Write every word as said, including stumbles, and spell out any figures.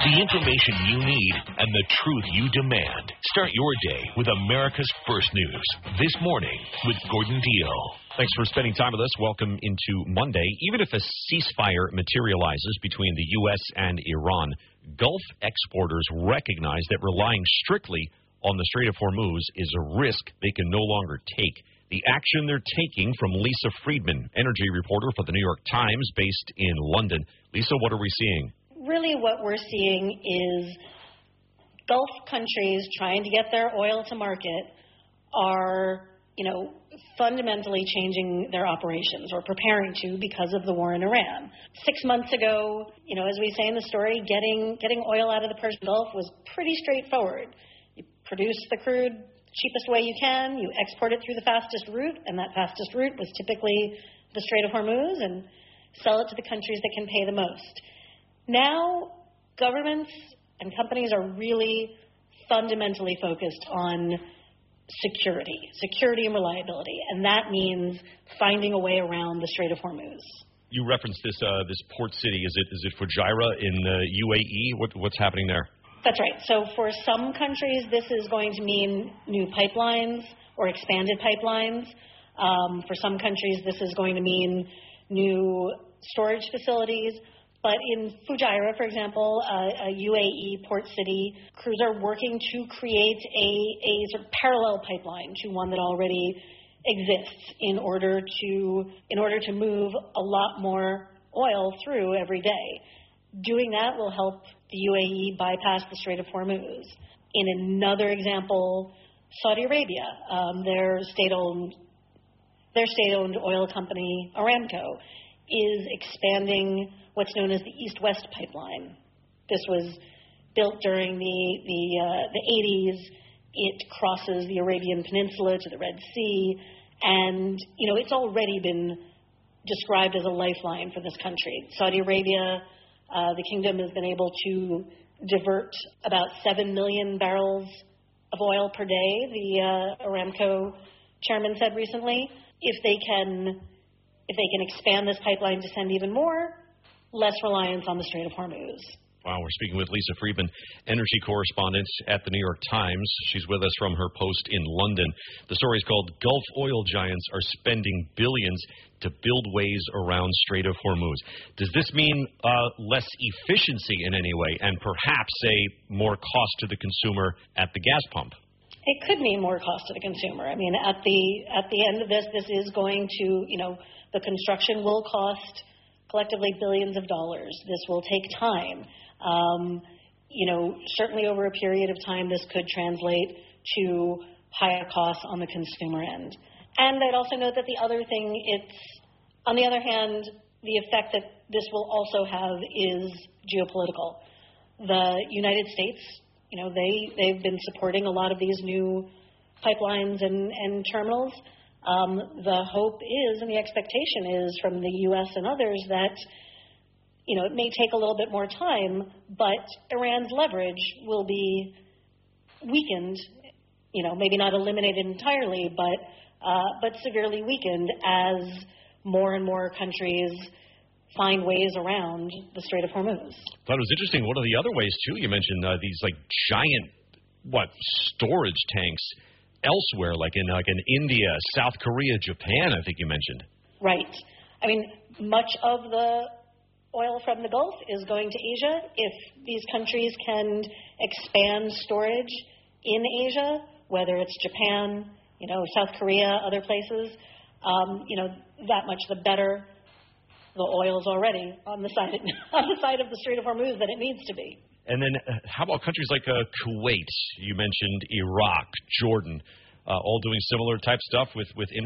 The information you need and the truth you demand. Start your day with America's First News. This morning with Gordon Deal. Thanks for spending time with us. Welcome into Monday. Even if a ceasefire materializes between the U S and Iran, Gulf exporters recognize that relying strictly on the Strait of Hormuz is a risk they can no longer take. The action they're taking from Lisa Friedman, energy reporter for the New York Times based in London. Lisa, what are we seeing? Really what we're seeing is Gulf countries trying to get their oil to market are, you know, fundamentally changing their operations or preparing to because of the war in Iran. Six months ago, you know, as we say in the story, getting getting oil out of the Persian Gulf was pretty straightforward. You produce the crude cheapest way you can, you export it through the fastest route, and that fastest route was typically the Strait of Hormuz, and sell it to the countries that can pay the most. Now, governments and companies are really fundamentally focused on security, security and reliability, and that means finding a way around the Strait of Hormuz. You referenced this uh, this port city. Is it is it Fujairah in the U A E? What, what's happening there? That's right. So for some countries, this is going to mean new pipelines or expanded pipelines. Um, for some countries, this is going to mean new storage facilities. But in Fujairah, for example, uh, a U A E port city, crews are working to create a, a sort of parallel pipeline to one that already exists in order to in order to move a lot more oil through every day. Doing that will help the U A E bypass the Strait of Hormuz. In another example, Saudi Arabia, um, their state-owned their state-owned oil company Aramco is expanding what's known as the East-West Pipeline. This was built during the the, uh, the eighties. It crosses the Arabian Peninsula to the Red Sea, and you know it's already been described as a lifeline for this country. Saudi Arabia, uh, the kingdom, has been able to divert about seven million barrels of oil per day. The uh, Aramco chairman said recently, if they can, if they can expand this pipeline to send even more, less reliance on the Strait of Hormuz. Wow, we're speaking with Lisa Friedman, energy correspondent at the New York Times. She's with us from her post in London. The story is called Gulf Oil Giants Are Spending Billions to Build Ways Around Strait of Hormuz. Does this mean uh, less efficiency in any way and perhaps a more cost to the consumer at the gas pump? It could mean more cost to the consumer. I mean, at the at the end of this, this is going to, you know, the construction will cost collectively billions of dollars. This will take time. Um, you know, certainly over a period of time, this could translate to higher costs on the consumer end. And I'd also note that the other thing, it's, on the other hand, the effect that this will also have is geopolitical. The United States, you know, they, they've been supporting a lot of these new pipelines and, and terminals. Um, the hope is, and the expectation is from the U S and others, that you know, it may take a little bit more time, but Iran's leverage will be weakened, you know, maybe not eliminated entirely, but uh, but severely weakened as more and more countries find ways around the Strait of Hormuz. I thought it was interesting. One of the other ways, too, you mentioned uh, these, like, giant, what, storage tanks elsewhere, like in, like in India, South Korea, Japan, I think you mentioned. Right. I mean, much of the oil from the Gulf is going to Asia. If these countries can expand storage in Asia, whether it's Japan, you know, South Korea, other places, um, you know, that much the better. The oil's already on the side on the side of the Strait of Hormuz that it needs to be. And then uh, how about countries like uh, Kuwait? You mentioned Iraq, Jordan, uh, all doing similar type stuff with with.